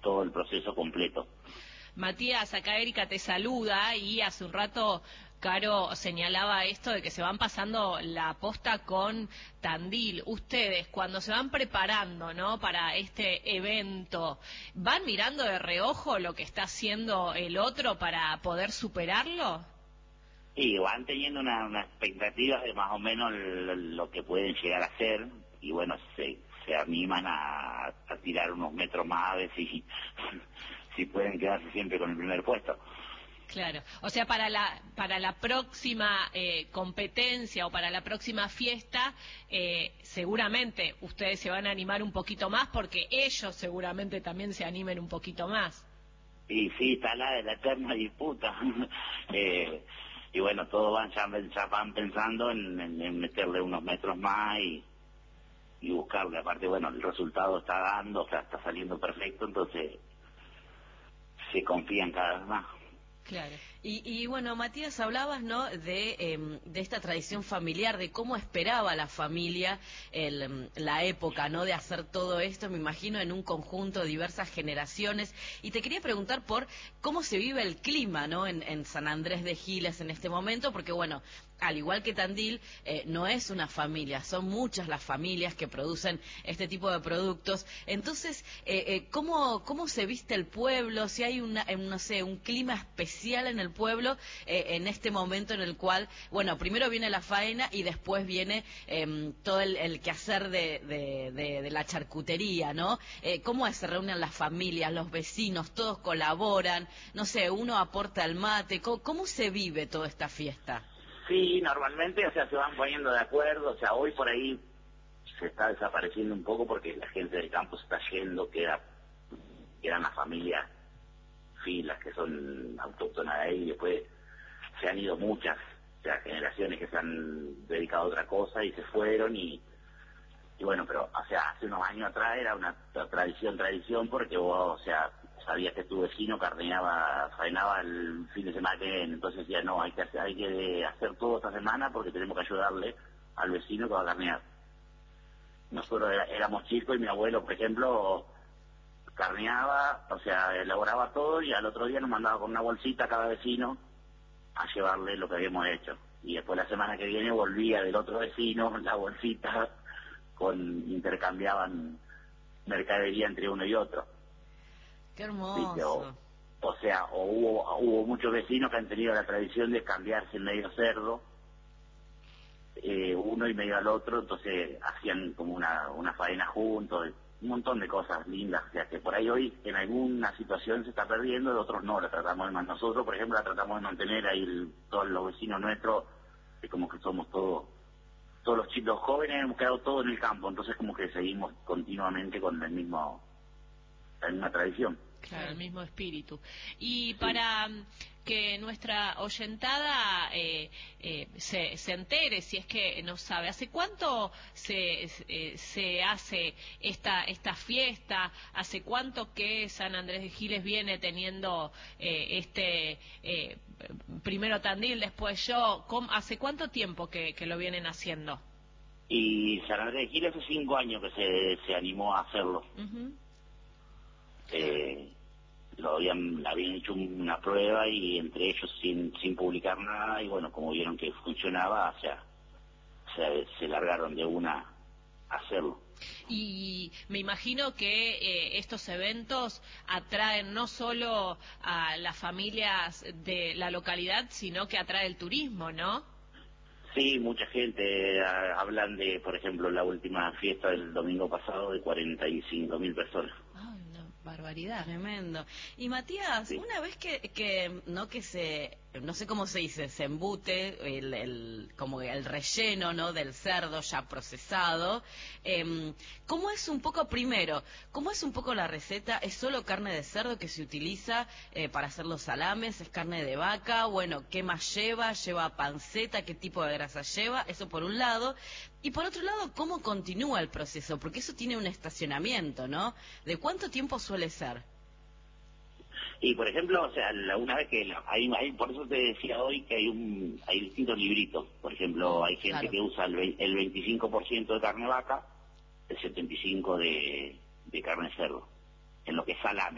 todo el proceso completo. Matías, acá Erika te saluda y hace un rato Caro señalaba esto de que se van pasando la posta con Tandil. Ustedes, cuando se van preparando, ¿no?, para este evento, ¿van mirando de reojo lo que está haciendo el otro para poder superarlo? Y van teniendo una expectativa de más o menos lo que pueden llegar a hacer, y bueno, se animan a tirar unos metros más a ver si pueden quedarse siempre con el primer puesto. Claro, o sea, para la próxima competencia o para la próxima fiesta, seguramente ustedes se van a animar un poquito más porque ellos seguramente también se animen un poquito más. Y sí, está la eterna disputa. Y bueno, todos ya van pensando en meterle unos metros más y buscarle. Aparte, bueno, el resultado está dando, o sea, está saliendo perfecto, entonces se confían cada vez más. Claro. Y bueno, Matías, hablabas, ¿no?, de esta tradición familiar, de cómo esperaba la familia la época, ¿no?, de hacer todo esto, me imagino, en un conjunto de diversas generaciones. Y te quería preguntar por cómo se vive el clima, ¿no?, en San Andrés de Giles en este momento, porque bueno, al igual que Tandil, no es una familia, son muchas las familias que producen este tipo de productos. Entonces, ¿cómo se viste el pueblo? Si hay no sé, un clima especial en el pueblo en este momento en el cual, bueno, primero viene la faena y después viene todo el quehacer de la charcutería, ¿no? ¿Cómo es? Se reúnen las familias, los vecinos, todos colaboran, no sé, uno aporta el mate. ¿Cómo se vive toda esta fiesta? Sí, normalmente, o sea, se van poniendo de acuerdo, o sea, hoy por ahí se está desapareciendo un poco porque la gente del campo se está yendo, quedan las familias filas que son autóctonas de ahí, y después se han ido muchas, o sea, generaciones que se han dedicado a otra cosa y se fueron y bueno, pero, o sea, hace unos años atrás era una tradición porque vos, o sea, sabías que tu vecino faenaba el fin de semana que viene, entonces decía, no, hay que hacer todo esta semana porque tenemos que ayudarle al vecino que va a carnear. Nosotros éramos chicos y mi abuelo, por ejemplo, carneaba, o sea, elaboraba todo y al otro día nos mandaba con una bolsita a cada vecino a llevarle lo que habíamos hecho. Y después la semana que viene volvía del otro vecino la bolsita, intercambiaban mercadería entre uno y otro. ¡Qué hermoso! O sea, hubo muchos vecinos que han tenido la tradición de cambiarse medio cerdo, uno y medio al otro, entonces hacían como una faena juntos, un montón de cosas lindas, o sea que por ahí hoy en alguna situación se está perdiendo, de otros no, la tratamos de mantener. Nosotros, por ejemplo, la tratamos de mantener ahí, todos los vecinos nuestros, es como que somos todos los chicos jóvenes, hemos quedado todos en el campo, entonces como que seguimos continuamente con la misma tradición. Claro, el mismo espíritu. Y para que nuestra oyentada se entere, si es que no sabe, ¿hace cuánto se hace esta fiesta? ¿Hace cuánto que San Andrés de Giles viene teniendo primero Tandil, después yo? ¿Hace cuánto tiempo que lo vienen haciendo? Y San Andrés de Giles hace 5 años que se animó a hacerlo. Habían hecho una prueba y entre ellos sin publicar nada, y bueno, como vieron que funcionaba, o sea, se largaron de una a hacerlo. Y me imagino que estos eventos atraen no solo a las familias de la localidad, sino que atrae el turismo, ¿no? Sí, mucha gente, hablan de, por ejemplo, la última fiesta del domingo pasado de 45.000 personas. Ay, una barbaridad. Tremendo. Y Matías, Sí. una vez no sé cómo se dice, se embute como el relleno, ¿no?, del cerdo ya procesado, ¿cómo es un poco, primero, cómo es un poco la receta? ¿Es solo carne de cerdo que se utiliza para hacer los salames? ¿Es carne de vaca? Bueno, ¿qué más lleva? ¿Lleva panceta? ¿Qué tipo de grasa lleva? Eso por un lado. Y por otro lado, ¿cómo continúa el proceso? Porque eso tiene un estacionamiento, ¿no? ¿De cuánto tiempo suele ser? Y por ejemplo, o sea, una vez que por eso te decía hoy que hay distintos libritos. Por ejemplo, hay gente Claro. que usa el 25% de carne vaca, el 75% de carne de cerdo, en lo que es salame.